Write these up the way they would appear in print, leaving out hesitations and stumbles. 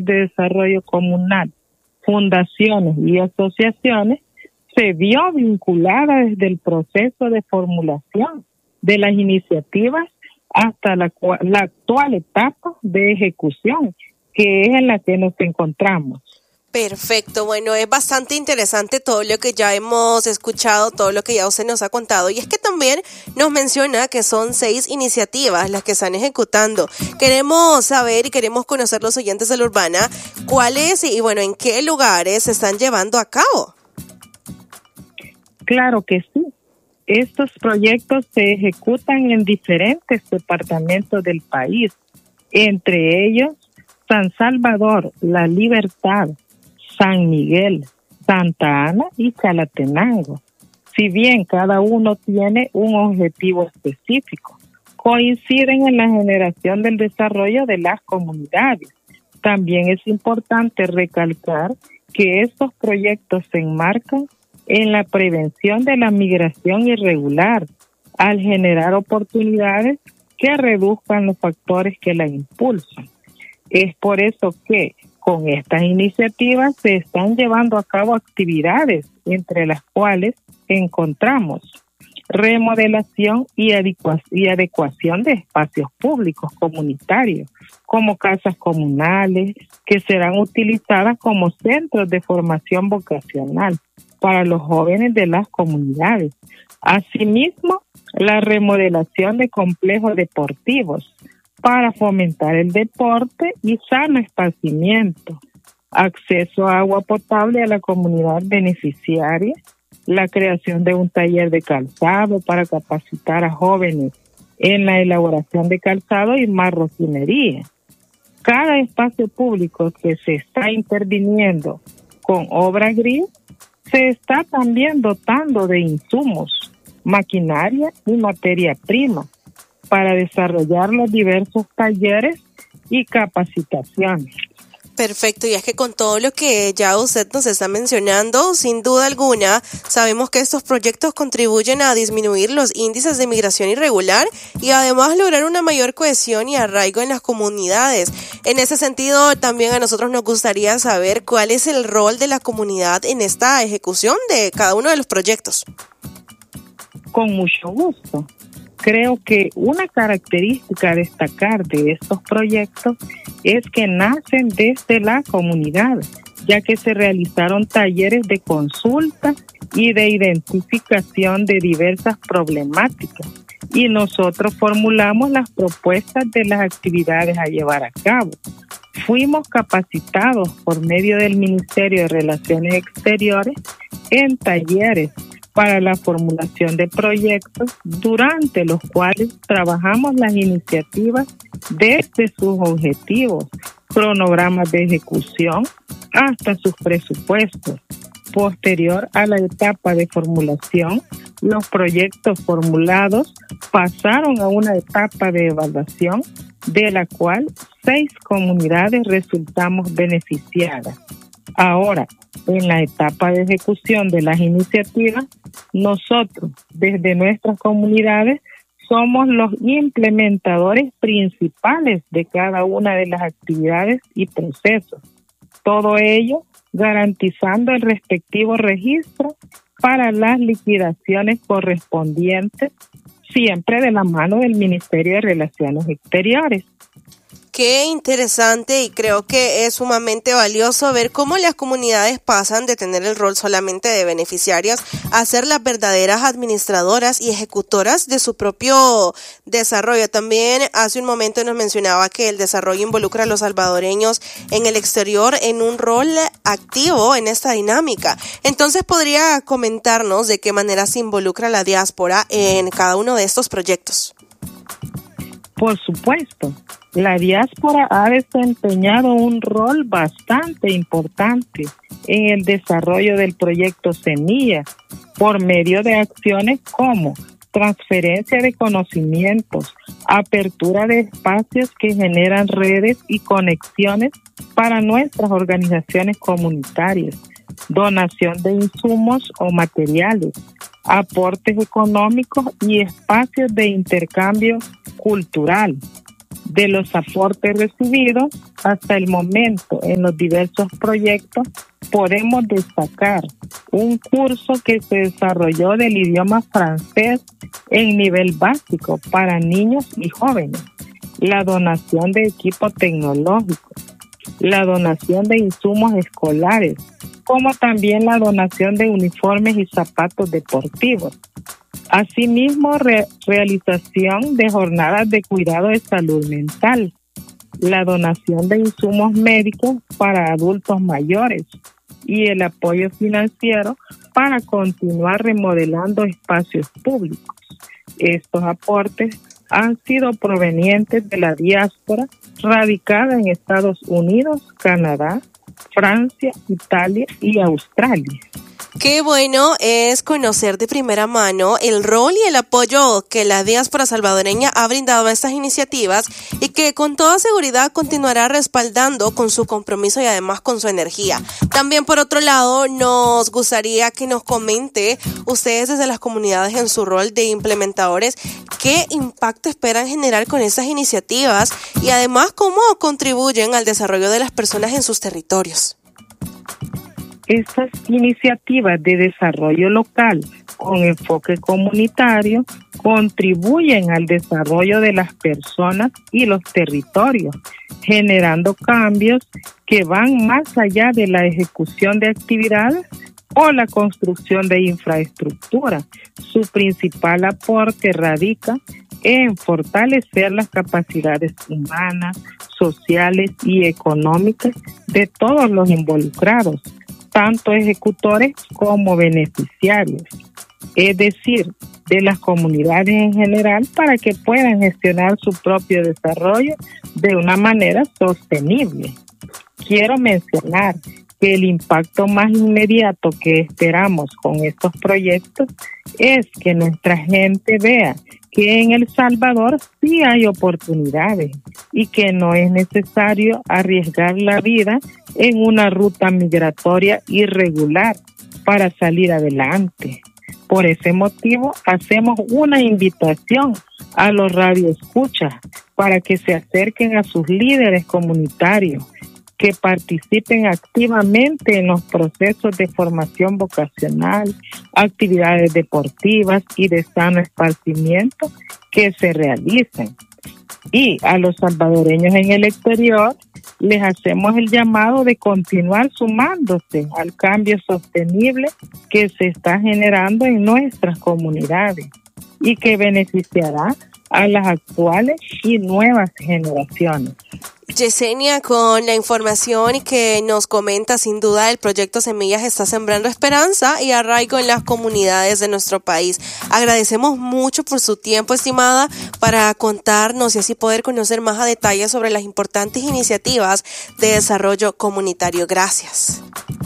de desarrollo comunal, fundaciones y asociaciones, se vio vinculada desde el proceso de formulación de las iniciativas hasta la actual etapa de ejecución, que es en la que nos encontramos. Perfecto, bueno, es bastante interesante todo lo que ya hemos escuchado, todo lo que ya usted nos ha contado, y es que también nos menciona que son 6 iniciativas las que están ejecutando. Queremos saber y queremos conocer, los oyentes de La Urbana, cuáles y bueno, en qué lugares se están llevando a cabo. Claro que sí. Estos proyectos se ejecutan en diferentes departamentos del país, entre ellos San Salvador, La Libertad, San Miguel, Santa Ana y Chalatenango. Si bien cada uno tiene un objetivo específico, coinciden en la generación del desarrollo de las comunidades. También es importante recalcar que estos proyectos se enmarcan en la prevención de la migración irregular, al generar oportunidades que reduzcan los factores que la impulsan. Es por eso que con estas iniciativas se están llevando a cabo actividades, entre las cuales encontramos remodelación y adecuación de espacios públicos comunitarios, como casas comunales, que serán utilizadas como centros de formación vocacional para los jóvenes de las comunidades. Asimismo, la remodelación de complejos deportivos para fomentar el deporte y sano esparcimiento, acceso a agua potable a la comunidad beneficiaria, la creación de un taller de calzado para capacitar a jóvenes en la elaboración de calzado y marroquinería. Cada espacio público que se está interviniendo con obra gris se está también dotando de insumos, maquinaria y materia prima para desarrollar los diversos talleres y capacitaciones. Perfecto, y es que con todo lo que ya usted nos está mencionando, sin duda alguna, sabemos que estos proyectos contribuyen a disminuir los índices de migración irregular y además lograr una mayor cohesión y arraigo en las comunidades. En ese sentido, también a nosotros nos gustaría saber cuál es el rol de la comunidad en esta ejecución de cada uno de los proyectos. Con mucho gusto. Creo que una característica a destacar de estos proyectos es que nacen desde la comunidad, ya que se realizaron talleres de consulta y de identificación de diversas problemáticas, y nosotros formulamos las propuestas de las actividades a llevar a cabo. Fuimos capacitados por medio del Ministerio de Relaciones Exteriores en talleres para la formulación de proyectos, durante los cuales trabajamos las iniciativas desde sus objetivos, cronogramas de ejecución, hasta sus presupuestos. Posterior a la etapa de formulación, los proyectos formulados pasaron a una etapa de evaluación, de la cual 6 comunidades resultamos beneficiadas. Ahora, en la etapa de ejecución de las iniciativas, nosotros, desde nuestras comunidades, somos los implementadores principales de cada una de las actividades y procesos. Todo ello garantizando el respectivo registro para las liquidaciones correspondientes, siempre de la mano del Ministerio de Relaciones Exteriores. Qué interesante, y creo que es sumamente valioso ver cómo las comunidades pasan de tener el rol solamente de beneficiarias a ser las verdaderas administradoras y ejecutoras de su propio desarrollo. También hace un momento nos mencionaba que el desarrollo involucra a los salvadoreños en el exterior en un rol activo en esta dinámica. Entonces, ¿podría comentarnos de qué manera se involucra la diáspora en cada uno de estos proyectos? Por supuesto. La diáspora ha desempeñado un rol bastante importante en el desarrollo del proyecto Semilla, por medio de acciones como transferencia de conocimientos, apertura de espacios que generan redes y conexiones para nuestras organizaciones comunitarias, donación de insumos o materiales, aportes económicos y espacios de intercambio cultural. De los aportes recibidos hasta el momento en los diversos proyectos, podemos destacar un curso que se desarrolló del idioma francés en nivel básico para niños y jóvenes, la donación de equipo tecnológico, la donación de insumos escolares, como también la donación de uniformes y zapatos deportivos. Asimismo, realización de jornadas de cuidado de salud mental, la donación de insumos médicos para adultos mayores y el apoyo financiero para continuar remodelando espacios públicos. Estos aportes han sido provenientes de la diáspora radicada en Estados Unidos, Canadá, Francia, Italia y Australia. Qué bueno es conocer de primera mano el rol y el apoyo que la diáspora salvadoreña ha brindado a estas iniciativas y que con toda seguridad continuará respaldando con su compromiso y además con su energía. También, por otro lado, nos gustaría que nos comente ustedes desde las comunidades en su rol de implementadores qué impacto esperan generar con estas iniciativas y además cómo contribuyen al desarrollo de las personas en sus territorios. Estas iniciativas de desarrollo local con enfoque comunitario contribuyen al desarrollo de las personas y los territorios, generando cambios que van más allá de la ejecución de actividades o la construcción de infraestructura. Su principal aporte radica en fortalecer las capacidades humanas, sociales y económicas de todos los involucrados, tanto ejecutores como beneficiarios, es decir, de las comunidades en general, para que puedan gestionar su propio desarrollo de una manera sostenible. Quiero mencionar que el impacto más inmediato que esperamos con estos proyectos es que nuestra gente vea que en El Salvador sí hay oportunidades y que no es necesario arriesgar la vida en una ruta migratoria irregular para salir adelante. Por ese motivo, hacemos una invitación a los radioescuchas para que se acerquen a sus líderes comunitarios, que participen activamente en los procesos de formación vocacional, actividades deportivas y de sano esparcimiento que se realicen. Y a los salvadoreños en el exterior les hacemos el llamado de continuar sumándose al cambio sostenible que se está generando en nuestras comunidades y que beneficiará a las actuales y nuevas generaciones. Yesenia, con la información que nos comenta, sin duda el proyecto Semillas está sembrando esperanza y arraigo en las comunidades de nuestro país. Agradecemos mucho por su tiempo, estimada, para contarnos y así poder conocer más a detalle sobre las importantes iniciativas de desarrollo comunitario. Gracias.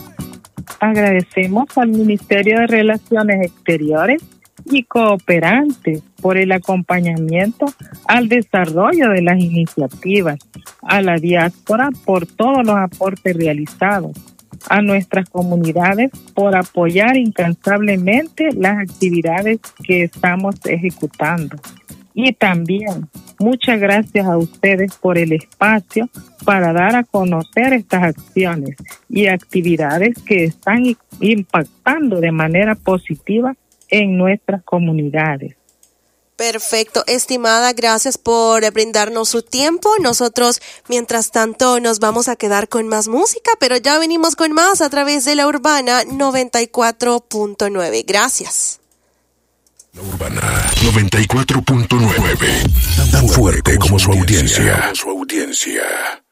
Agradecemos al Ministerio de Relaciones Exteriores y Cooperantes por el acompañamiento al desarrollo de las iniciativas, a la diáspora por todos los aportes realizados, a nuestras comunidades por apoyar incansablemente las actividades que estamos ejecutando. Y también muchas gracias a ustedes por el espacio para dar a conocer estas acciones y actividades que están impactando de manera positiva en nuestras comunidades. Perfecto, estimada, gracias por brindarnos su tiempo. Nosotros, mientras tanto, nos vamos a quedar con más música, pero ya venimos con más a través de La Urbana 94.9. Gracias. La Urbana 94.9, tan fuerte como su audiencia.